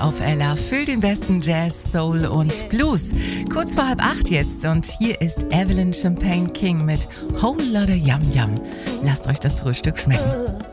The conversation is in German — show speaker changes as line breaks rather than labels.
auf Ella für den besten Jazz, Soul und Blues. Kurz vor 7:30 jetzt und hier ist Evelyn Champagne King mit Whole Lotta Yum Yum. Lasst euch das Frühstück schmecken.